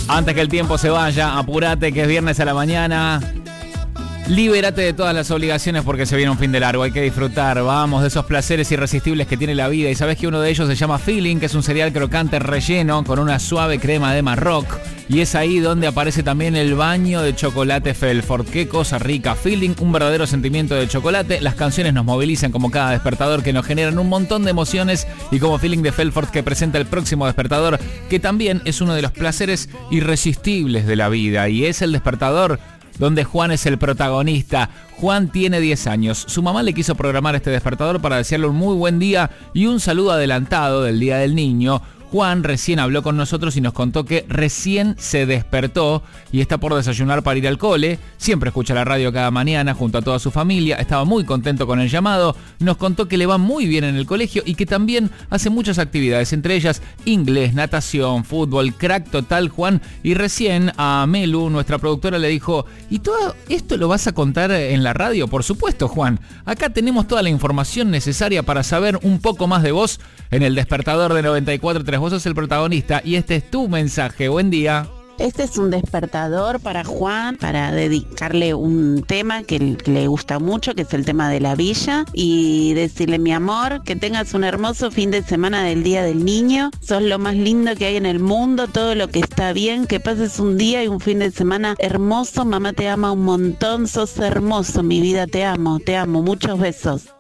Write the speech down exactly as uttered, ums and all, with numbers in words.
Antes que el tiempo se vaya, apurate que es viernes a la mañana. Libérate de todas las obligaciones porque se viene un fin de largo. Hay que disfrutar, vamos, de esos placeres irresistibles que tiene la vida. Y sabés que uno de ellos se llama Feeling, que es un cereal crocante relleno con una suave crema de Marroc. Y es ahí donde aparece también el baño de chocolate Felford. Qué cosa rica. Feeling, un verdadero sentimiento de chocolate. Las canciones nos movilizan como cada despertador, que nos generan un montón de emociones. Y como Feeling de Felford, que presenta el próximo despertador, que también es uno de los placeres irresistibles de la vida. Y es el despertador donde Juan es el protagonista. Juan tiene diez años. Su mamá le quiso programar este despertador para desearle un muy buen día y un saludo adelantado del Día del Niño. Juan recién habló con nosotros y nos contó que recién se despertó y está por desayunar para ir al cole. Siempre escucha la radio cada mañana junto a toda su familia. Estaba muy contento con el llamado. Nos contó que le va muy bien en el colegio y que también hace muchas actividades, entre ellas inglés, natación, fútbol, crack total, Juan. Y recién a Melu, nuestra productora, le dijo: ¿y todo esto lo vas a contar en la radio? Por supuesto, Juan. Acá tenemos toda la información necesaria para saber un poco más de vos en el despertador de noventa y cuatro punto tres. Vos sos el protagonista y este es tu mensaje. Buen día. Este es un despertador para Juan, para dedicarle un tema que le gusta mucho, que es el tema de la villa, y decirle: mi amor, que tengas un hermoso fin de semana del Día del Niño, sos lo más lindo que hay en el mundo, todo lo que está bien, que pases un día y un fin de semana hermoso, mamá te ama un montón, sos hermoso, mi vida, te amo, te amo, muchos besos.